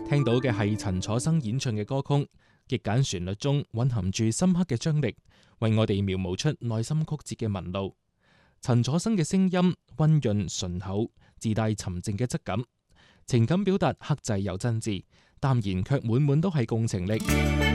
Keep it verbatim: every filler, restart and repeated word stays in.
聽到嘅係陳楚生演唱嘅歌曲，極簡旋律中蘊含住深刻嘅張力，為我哋描摹出內心曲折嘅紋路。陳楚生嘅聲音溫潤順口，自帶沉靜嘅質感，情感表達克制又真摯，淡然卻滿滿都係共情力。